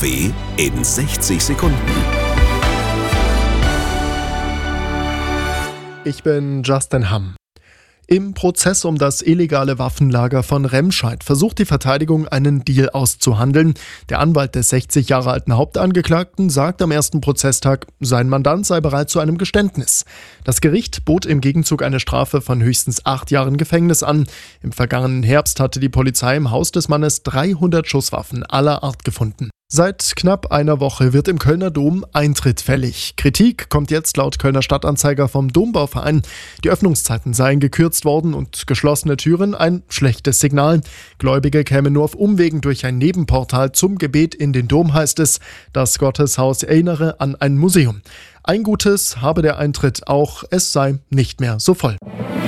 NRW in 60 Sekunden. Ich bin Justin Hamm. Im Prozess um das illegale Waffenlager von Remscheid versucht die Verteidigung, einen Deal auszuhandeln. Der Anwalt des 60 Jahre alten Hauptangeklagten sagt am ersten Prozesstag, sein Mandant sei bereit zu einem Geständnis. Das Gericht bot im Gegenzug eine Strafe von höchstens 8 Jahren Gefängnis an. Im vergangenen Herbst hatte die Polizei im Haus des Mannes 300 Schusswaffen aller Art gefunden. Seit knapp einer Woche wird im Kölner Dom Eintritt fällig. Kritik kommt jetzt laut Kölner Stadtanzeiger vom Dombauverein. Die Öffnungszeiten seien gekürzt worden und geschlossene Türen ein schlechtes Signal. Gläubige kämen nur auf Umwegen durch ein Nebenportal zum Gebet in den Dom, heißt es. Das Gotteshaus erinnere an ein Museum. Ein Gutes habe der Eintritt auch, es sei nicht mehr so voll.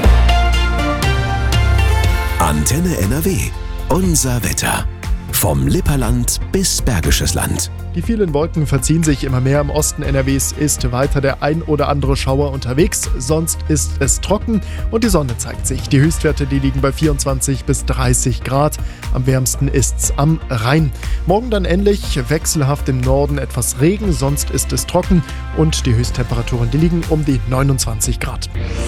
Antenne NRW. Unser Wetter. Vom Lipperland bis Bergisches Land. Die vielen Wolken verziehen sich immer mehr. Im Osten NRWs ist weiter der ein oder andere Schauer unterwegs. Sonst ist es trocken und die Sonne zeigt sich. Die Höchstwerte, die liegen bei 24 bis 30 Grad. Am wärmsten ist's am Rhein. Morgen dann ähnlich, wechselhaft im Norden etwas Regen, sonst ist es trocken und die Höchsttemperaturen, die liegen um die 29 Grad.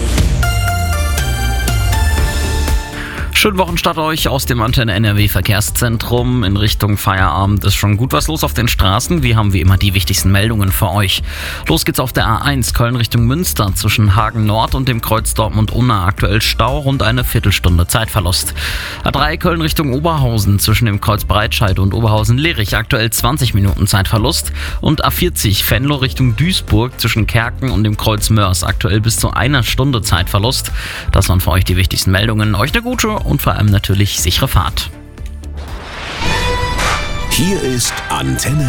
Schönen Wochenstart euch aus dem Antenne NRW Verkehrszentrum. In Richtung Feierabend ist schon gut was los auf den Straßen. Wir haben wie immer die wichtigsten Meldungen für euch. Los geht's auf der A1 Köln Richtung Münster zwischen Hagen Nord und dem Kreuz Dortmund-Unna. Aktuell Stau, rund eine Viertelstunde Zeitverlust. A3 Köln Richtung Oberhausen zwischen dem Kreuz Breitscheid und Oberhausen-Lierich. Aktuell 20 Minuten Zeitverlust. Und A40 Venlo Richtung Duisburg zwischen Kerken und dem Kreuz Mörs. Aktuell bis zu einer Stunde Zeitverlust. Das waren für euch die wichtigsten Meldungen. Euch eine gute und vor allem natürlich sichere Fahrt. Hier ist Antenne